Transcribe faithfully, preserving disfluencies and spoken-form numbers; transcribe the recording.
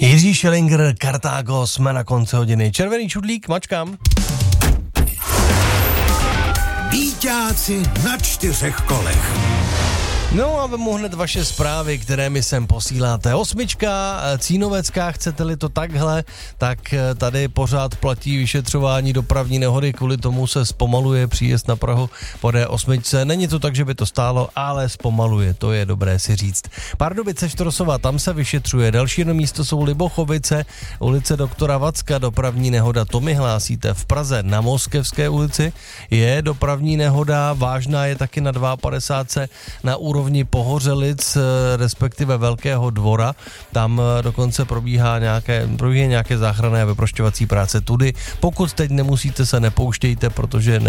Jiří Schellinger, Kartágo, jsme na konci hodiny. Červený čudlík, mačkám. Býťáci na čtyřech kolech. No a vemu hned vaše zprávy, které mi sem posíláte. Osmička, Cínovecká, chcete-li to takhle, tak tady pořád platí vyšetřování dopravní nehody, kvůli tomu se zpomaluje příjezd na Prahu po D osm. Není to tak, že by to stálo, ale zpomaluje, to je dobré si říct. Pardubice Štrosova, tam se vyšetřuje. Další jedno místo jsou Libochovice, ulice doktora Vacka, dopravní nehoda, to mi hlásíte. V Praze na Moskevské ulici je dopravní nehoda, vážná je taky na padesát dva na úrovni Pohořelic, respektive Velkého Dvora. Tam dokonce probíhá nějaké, probíhá nějaké záchranné a vyprošťovací práce tudy. Pokud teď nemusíte, se nepouštějte, protože